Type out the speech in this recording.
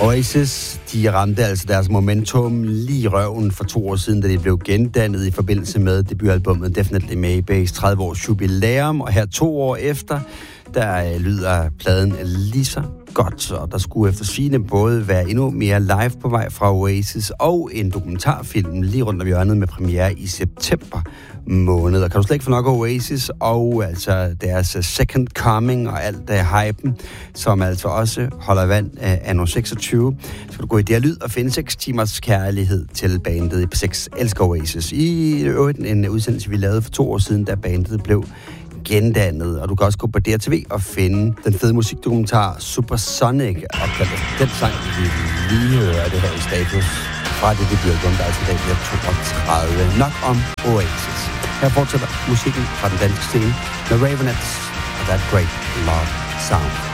Oasis, de ramte altså deres momentum lige i røven for 2 år siden, da de blev gendannet i forbindelse med debutalbummet Definitely Maybe's 30 års jubilæum, og her 2 år efter, der lyder pladen lige så godt, og der skulle efter sigende både være endnu mere live på vej fra Oasis og en dokumentarfilm lige rundt om hjørnet med premiere i september måned. Og kan du slet ikke få nok af Oasis og altså deres Second Coming og alt hypen, som altså også holder vand anno 26, så kan du gå i DR Lyd og finde 6 timers kærlighed til bandet i P6 Elsker Oasis. I øvrigt en udsendelse, vi lavede for 2 år siden, da bandet blev gendannet, og du kan også gå på DRTV og finde den fede musikdokumentar Supersonic, og den sang, vi lige hører det her i status fra det debutalbum, der altså i dag bliver 32. Nok om Oasis. Her fortsætter musikken fra den danske scene med Raveonettes og That Great Love Sound.